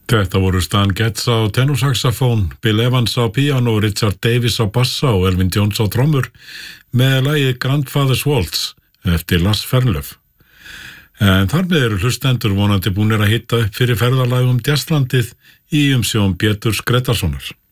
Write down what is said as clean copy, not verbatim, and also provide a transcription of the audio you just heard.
Þetta voru Stan Getz á tenorsaxofón, Bill Evans á píanó, Richard Davis á bassa og Elvin Jones á trommur með lagið Grandfather's Waltz eftir Lars Fernlöf. En þar með eru hlustendur vonandi búnir að hitta upp fyrir ferðalagum Jazzlandið í umsjón Péturs Grétarssonar.